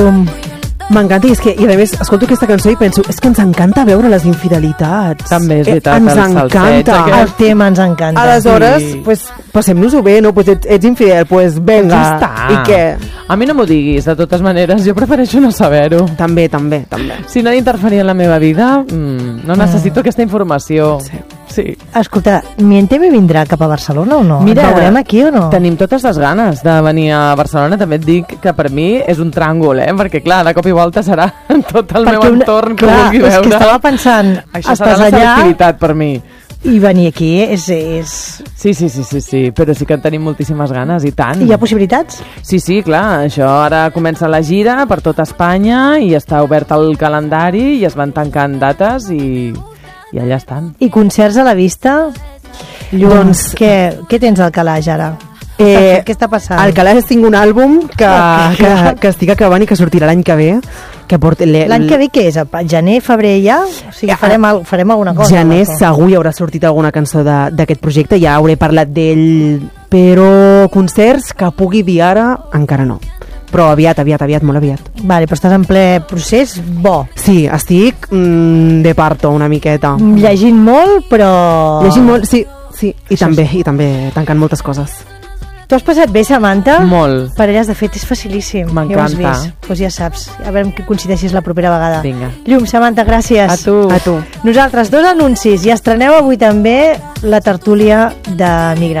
M'encanta, i a més escolto aquesta cançó i penso, és que ens encanta veure les infidelitats. També és veritat, ens encanta. El tema ens encanta. Aleshores, pues, passem-nos-ho bé, no? Pues ets infidel, pues venga. Ja està. I què? A mi no m'ho diguis, de totes maneres, jo prefereixo no saber-ho. També. Si no ha d'interferir en la meva vida, no necessito aquesta informació. Sí. Escolta, Mienteme vindrà cap a Barcelona o no? Mira, el veurem aquí o no? Tenim totes les ganes de venir a Barcelona. També et dic que per mi és un tràngol, perquè clar, de cop i volta serà tot el meu entorn que vulgui veure. És que estava pensant, això serà la selectivitat per mi. I venir aquí és... Sí, però sí que en tenim moltíssimes ganes, i tant. Hi ha possibilitats? Sí, clar, això ara comença la gira per tota Espanya i està obert el calendari i es van tancant dates i allà estan. I concerts a la vista? Doncs què tens al calaix ara? Què està passant? Al calaix tinc un àlbum que estic acabant i que sortirà l'any que ve. L'any que ve què és? Gener, febrer ja? O sigui, farem alguna cosa? Gener segur hi haurà sortit alguna cançó d'aquest projecte, ja hauré parlat d'ell, però concerts que pugui dir ara encara no. Però aviat, molt aviat. Vale, però estàs en ple procés bo. Sí, estic de parto una miqueta. Llegint molt, però... Llegint molt, sí. I també tancant moltes coses. Tu has passat bé, Samantha? Molt. Per elles, de fet, és facilíssim. M'encanta. Ja ho has vist. Doncs ja saps. A veure que coincideixis la propera vegada. Vinga. Llum, Samantha, gràcies. A tu. A tu. Nosaltres, 2 anuncis. I estreneu avui també la tertúlia de Migrants.